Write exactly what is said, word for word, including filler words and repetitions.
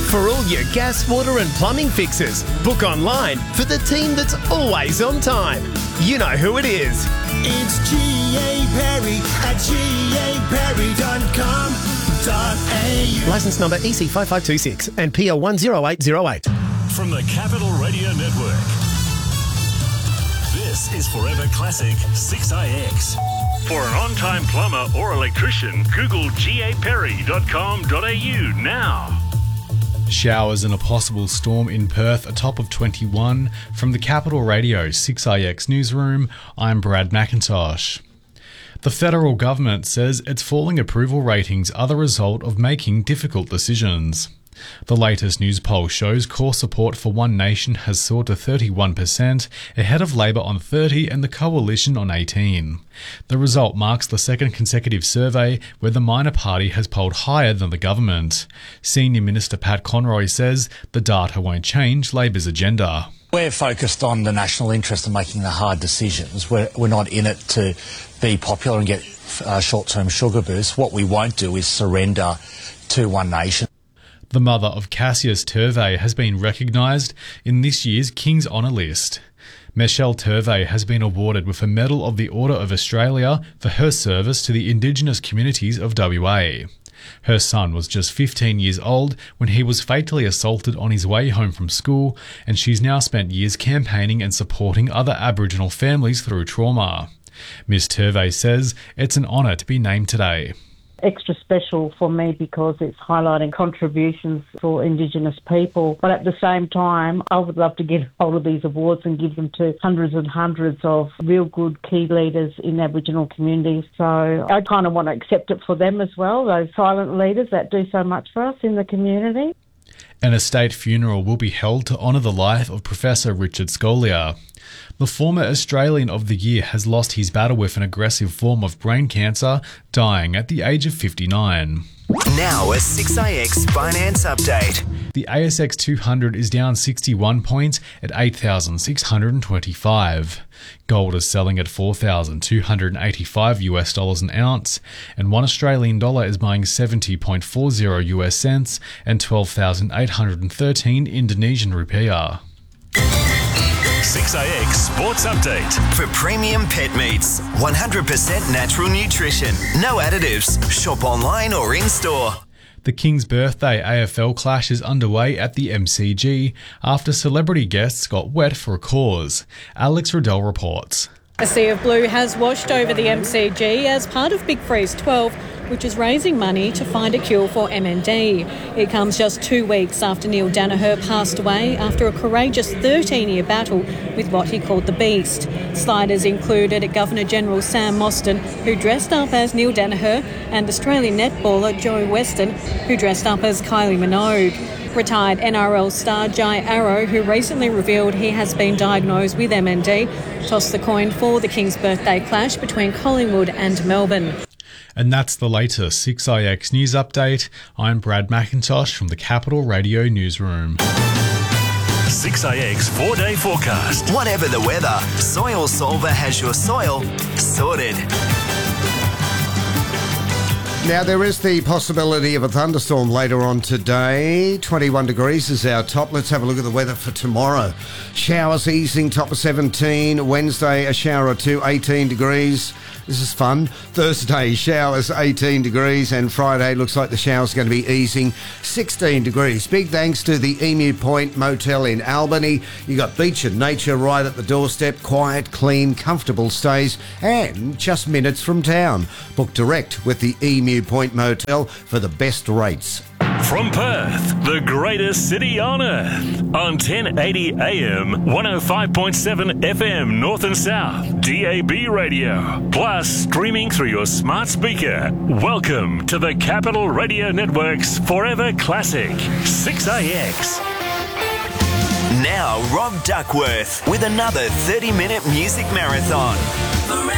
For all your gas, water and plumbing fixes, book online for the team that's always on time. You know who it is. It's G A Perry at G A Perry dot com dot A U. Licence number E C five five two six and P L one zero eight zero eight. From the Capital Radio Network, this is Forever Classic six I X. For an on-time plumber or electrician, Google G A Perry dot com dot A U now. Showers and a possible storm in Perth, a top of twenty-one. From the Capital Radio six I X newsroom, I'm Brad McIntosh. The federal government says its falling approval ratings are the result of making difficult decisions. The latest news poll shows core support for One Nation has soared to thirty-one percent, ahead of Labor on thirty and the Coalition on eighteen. The result marks the second consecutive survey where the minor party has polled higher than the government. Senior Minister Pat Conroy says the data won't change Labor's agenda. We're focused on the national interest and making the hard decisions. We're, we're not in it to be popular and get uh, short-term sugar boosts. What we won't do is surrender to One Nation. The mother of Cassius Turvey has been recognised in this year's King's Honour List. Michelle Turvey has been awarded with a Medal of the Order of Australia for her service to the Indigenous communities of W A. Her son was just fifteen years old when he was fatally assaulted on his way home from school, and she's now spent years campaigning and supporting other Aboriginal families through trauma. Miss Turvey says it's an honour to be named today. Extra special for me because it's highlighting contributions for Indigenous people. But at the same time, I would love to get hold of these awards and give them to hundreds and hundreds of real good key leaders in Aboriginal communities. So I kind of want to accept it for them as well, those silent leaders that do so much for us in the community. An estate funeral will be held to honour the life of Professor Richard Scolia. The former Australian of the Year has lost his battle with an aggressive form of brain cancer, dying at the age of fifty-nine. Now a six I X finance update. The A S X two hundred is down sixty-one points at eight thousand six hundred twenty-five. Gold is selling at four thousand two hundred eighty-five US dollars an ounce, and one Australian dollar is buying seventy point four zero US cents and twelve thousand eight hundred thirteen Indonesian rupiah. six I X Sports Update. For premium pet meats, one hundred percent natural nutrition, no additives. Shop online or in-store. The King's Birthday A F L clash is underway at the M C G after celebrity guests got wet for a cause. Alex Riddell reports. A sea of blue has washed over the M C G as part of Big Freeze twelve, which is raising money to find a cure for M N D. It comes just two weeks after Neil Danaher passed away after a courageous thirteen-year battle with what he called the Beast. Sliders included Governor-General Sam Mostyn, who dressed up as Neil Danaher, and Australian netballer Joe Weston, who dressed up as Kylie Minogue. Retired N R L star Jai Arrow, who recently revealed he has been diagnosed with M N D, tossed the coin for the King's Birthday clash between Collingwood and Melbourne. And that's the latest six I X News Update. I'm Brad McIntosh from the Capital Radio Newsroom. six I X four-day forecast. Whatever the weather, Soil Solver has your soil sorted. Now, there is the possibility of a thunderstorm later on today. twenty-one degrees is our top. Let's have a look at the weather for tomorrow. Showers easing, top of seventeen. Wednesday, a shower or two, eighteen degrees. This is fun. Thursday, showers, eighteen degrees. And Friday, looks like the showers are going to be easing, sixteen degrees. Big thanks to the Emu Point Motel in Albany. You got beach and nature right at the doorstep. Quiet, clean, comfortable stays. And just minutes from town. Book direct with the Emu Point Motel for the best rates. From Perth, the greatest city on earth, on ten eighty A M, one oh five point seven F M North and South, D A B radio, plus streaming through your smart speaker. Welcome to the Capital Radio Network's Forever Classic six I X. Now Rob Duckworth with another thirty-minute music marathon.